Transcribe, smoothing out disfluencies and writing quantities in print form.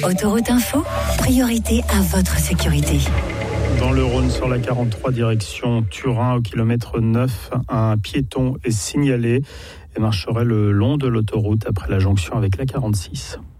Autoroute Info, priorité à votre sécurité. Dans le Rhône, sur la 43 direction Turin, au kilomètre 9, un piéton est signalé et marcherait le long de l'autoroute après la jonction avec la 46.